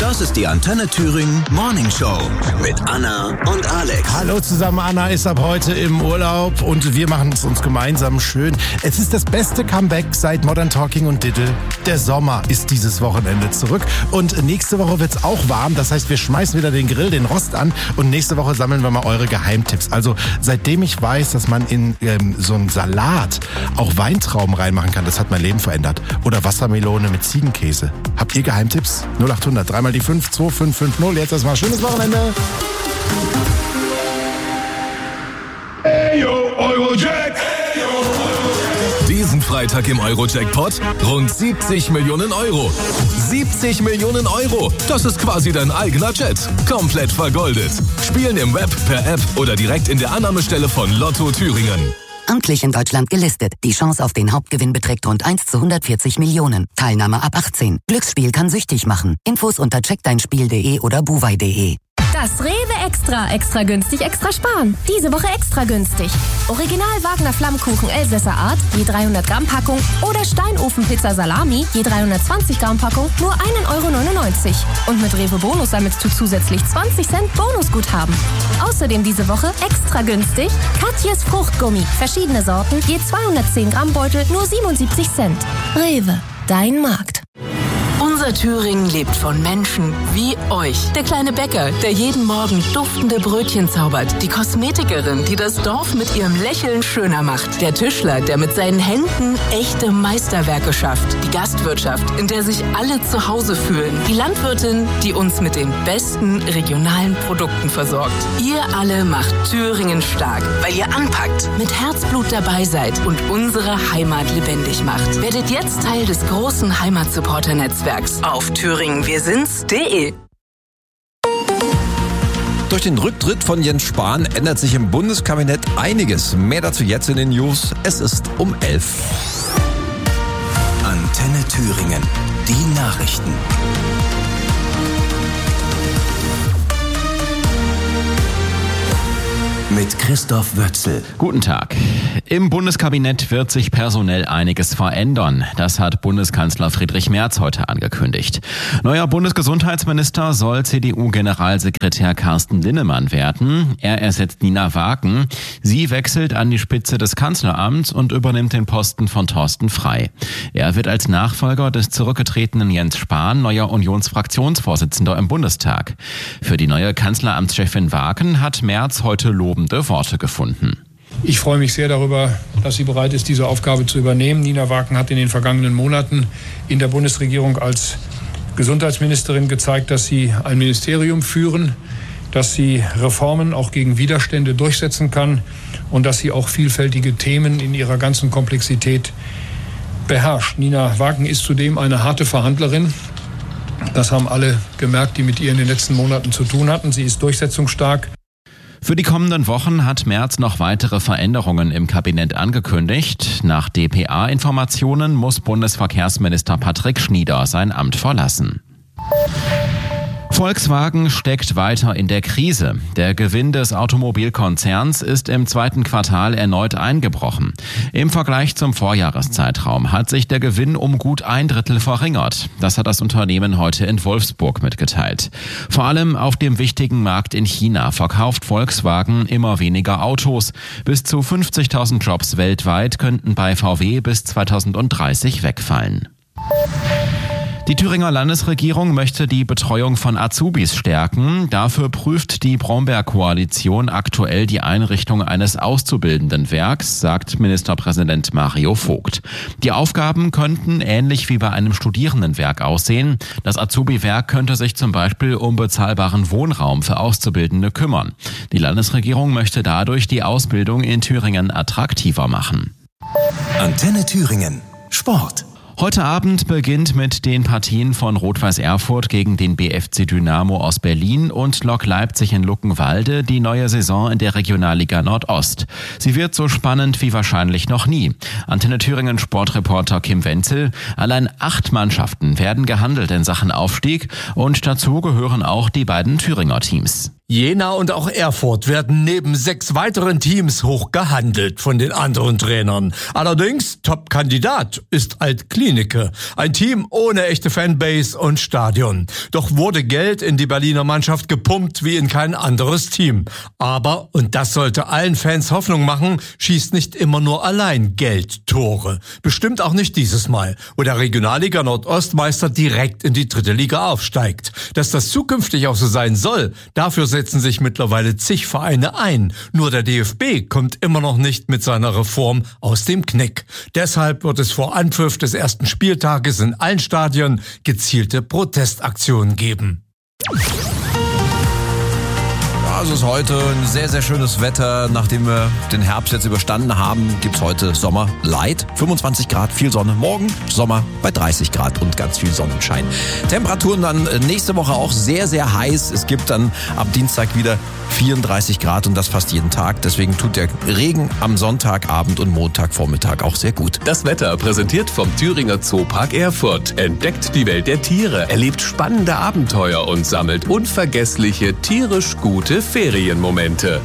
Das ist die Antenne Thüringen Morning Show mit Anna und Alex. Hallo zusammen, Anna ist ab heute im Urlaub und wir machen es uns gemeinsam schön. Es ist das beste Comeback seit Modern Talking und Diddle. Der Sommer ist dieses Wochenende zurück und nächste Woche wird es auch warm. Das heißt, wir schmeißen wieder den Grill, den Rost an und nächste Woche sammeln wir mal eure Geheimtipps. Also seitdem ich weiß, dass man in so einen Salat auch Weintrauben reinmachen kann, das hat mein Leben verändert. Oder Wassermelone mit Ziegenkäse. Habt ihr Geheimtipps? 0800, dreimal die 52550. Jetzt erstmal schönes Wochenende. Hey, yo, Eurojack! Diesen Freitag im Eurojackpot rund 70 Millionen Euro. 70 Millionen Euro! Das ist quasi dein eigener Jet. Komplett vergoldet. Spielen im Web, per App oder direkt in der Annahmestelle von Lotto Thüringen. Amtlich in Deutschland gelistet. Die Chance auf den Hauptgewinn beträgt rund 1 zu 140 Millionen. Teilnahme ab 18. Glücksspiel kann süchtig machen. Infos unter checkdeinspiel.de oder buwei.de. Das Rewe Extra günstig, extra sparen. Diese Woche extra günstig. Original Wagner Flammkuchen Elsässer Art, je 300 Gramm Packung oder Steinofen Pizza Salami, je 320 Gramm Packung, nur 1,99 €. Und mit Rewe Bonus sammelst du zusätzlich 20 Cent Bonusguthaben. Außerdem diese Woche extra günstig Katjes Fruchtgummi, verschiedene Sorten, je 210 Gramm Beutel, nur 77 Cent. Rewe, dein Markt. Unser Thüringen lebt von Menschen wie euch. Der kleine Bäcker, der jeden Morgen duftende Brötchen zaubert. Die Kosmetikerin, die das Dorf mit ihrem Lächeln schöner macht. Der Tischler, der mit seinen Händen echte Meisterwerke schafft. Die Gastwirtschaft, in der sich alle zu Hause fühlen. Die Landwirtin, die uns mit den besten regionalen Produkten versorgt. Ihr alle macht Thüringen stark, weil ihr anpackt, mit Herzblut dabei seid und unsere Heimat lebendig macht. Werdet jetzt Teil des großen Heimatsupporter-Netzwerks auf thüringenwirsinds.de. Durch den Rücktritt von Jens Spahn ändert sich im Bundeskabinett einiges. Mehr dazu jetzt in den News. Es ist um 11. Antenne Thüringen, die Nachrichten. Mit Christoph Wötzel. Guten Tag. Im Bundeskabinett wird sich personell einiges verändern. Das hat Bundeskanzler Friedrich Merz heute angekündigt. Neuer Bundesgesundheitsminister soll CDU-Generalsekretär Carsten Linnemann werden. Er ersetzt Nina Wagen. Sie wechselt an die Spitze des Kanzleramts und übernimmt den Posten von Thorsten Frey. Er wird als Nachfolger des zurückgetretenen Jens Spahn neuer Unionsfraktionsvorsitzender im Bundestag. Für die neue Kanzleramtschefin Wagen hat Merz heute lobende Worte gefunden. Ich freue mich sehr darüber, dass sie bereit ist, diese Aufgabe zu übernehmen. Nina Wagen hat in den vergangenen Monaten in der Bundesregierung als Gesundheitsministerin gezeigt, dass sie ein Ministerium führen, dass sie Reformen auch gegen Widerstände durchsetzen kann und dass sie auch vielfältige Themen in ihrer ganzen Komplexität beherrscht. Nina Wagen ist zudem eine harte Verhandlerin. Das haben alle gemerkt, die mit ihr in den letzten Monaten zu tun hatten. Sie ist durchsetzungsstark. Für die kommenden Wochen hat Merz noch weitere Veränderungen im Kabinett angekündigt. Nach dpa-Informationen muss Bundesverkehrsminister Patrick Schnieder sein Amt verlassen. Volkswagen steckt weiter in der Krise. Der Gewinn des Automobilkonzerns ist im zweiten Quartal erneut eingebrochen. Im Vergleich zum Vorjahreszeitraum hat sich der Gewinn um gut 1/3 verringert. Das hat das Unternehmen heute in Wolfsburg mitgeteilt. Vor allem auf dem wichtigen Markt in China verkauft Volkswagen immer weniger Autos. Bis zu 50.000 Jobs weltweit könnten bei VW bis 2030 wegfallen. Die Thüringer Landesregierung möchte die Betreuung von Azubis stärken. Dafür prüft die Brombeer-Koalition aktuell die Einrichtung eines Auszubildendenwerks, sagt Ministerpräsident Mario Vogt. Die Aufgaben könnten ähnlich wie bei einem Studierendenwerk aussehen. Das Azubi-Werk könnte sich zum Beispiel um bezahlbaren Wohnraum für Auszubildende kümmern. Die Landesregierung möchte dadurch die Ausbildung in Thüringen attraktiver machen. Antenne Thüringen. Sport. Heute Abend beginnt mit den Partien von Rot-Weiß Erfurt gegen den BFC Dynamo aus Berlin und Lok Leipzig in Luckenwalde die neue Saison in der Regionalliga Nordost. Sie wird so spannend wie wahrscheinlich noch nie. Antenne Thüringen Sportreporter Kim Wenzel. Allein 8 Mannschaften werden gehandelt in Sachen Aufstieg und dazu gehören auch die beiden Thüringer Teams. Jena und auch Erfurt werden neben 6 weiteren Teams hoch gehandelt von den anderen Trainern. Allerdings, Top-Kandidat ist Alt-Klinike. Ein Team ohne echte Fanbase und Stadion. Doch wurde Geld in die Berliner Mannschaft gepumpt wie in kein anderes Team. Aber, und das sollte allen Fans Hoffnung machen, schießt nicht immer nur allein Geld Tore. Bestimmt auch nicht dieses Mal, wo der Regionalliga Nordostmeister direkt in die 3. Liga aufsteigt. Dass das zukünftig auch so sein soll, dafür setzen sich mittlerweile zig Vereine ein. Nur der DFB kommt immer noch nicht mit seiner Reform aus dem Knick. Deshalb wird es vor Anpfiff des ersten Spieltages in allen Stadien gezielte Protestaktionen geben. Es ist heute ein sehr, sehr schönes Wetter. Nachdem wir den Herbst jetzt überstanden haben, gibt's heute Sommer light. 25 Grad, viel Sonne. Morgen Sommer bei 30 Grad und ganz viel Sonnenschein. Temperaturen dann nächste Woche auch sehr, sehr heiß. Es gibt dann ab Dienstag wieder 34 Grad und das fast jeden Tag. Deswegen tut der Regen am Sonntagabend und Montagvormittag auch sehr gut. Das Wetter präsentiert vom Thüringer Zoopark Erfurt. Entdeckt die Welt der Tiere, erlebt spannende Abenteuer und sammelt unvergessliche, tierisch gute Ferienmomente.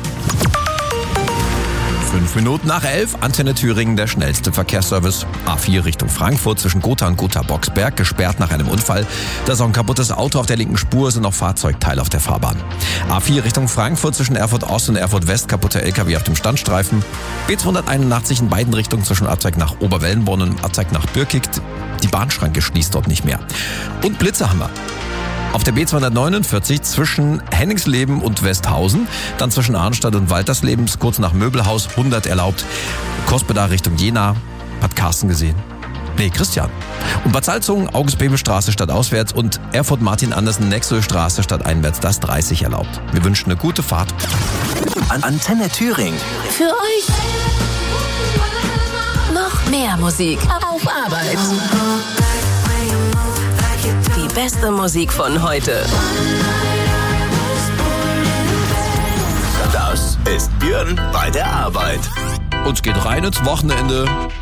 5 Minuten nach 11, Antenne Thüringen, der schnellste Verkehrsservice. A4 Richtung Frankfurt zwischen Gotha und Gotha-Boxberg, gesperrt nach einem Unfall. Da ist auch ein kaputtes Auto auf der linken Spur, sind auch Fahrzeugteile auf der Fahrbahn. A4 Richtung Frankfurt zwischen Erfurt Ost und Erfurt West, kaputter LKW auf dem Standstreifen. B281 in beiden Richtungen zwischen Abzweig nach Oberwellenborn und Abzweig nach Birkig. Die Bahnschranke schließt dort nicht mehr. Und Blitze haben wir. Auf der B249 zwischen Henningsleben und Westhausen, dann zwischen Arnstadt und Walterslebens, kurz nach Möbelhaus, 100 erlaubt. Kospeda Richtung Jena, hat Carsten gesehen? Nee, Christian. Und Bad Salzungen, August-Bebel-Straße statt auswärts und Erfurt-Martin-Andersen-Nexel-Straße statt einwärts, das 30 erlaubt. Wir wünschen eine gute Fahrt. Antenne Thüringen. Für euch noch mehr Musik auf Arbeit. Die beste Musik von heute. Das ist Björn bei der Arbeit. Uns geht rein ins Wochenende.